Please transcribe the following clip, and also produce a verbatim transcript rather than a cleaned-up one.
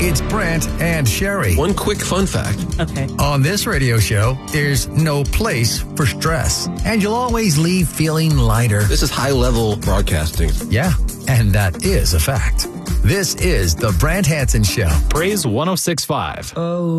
It's Brant and Sherry. One quick fun fact. Okay. On this radio show, there's no place for stress. And you'll always leave feeling lighter. This is high-level broadcasting. Yeah, and that is a fact. This is the Brant Hansen Show. Praise one oh six point five. Oh.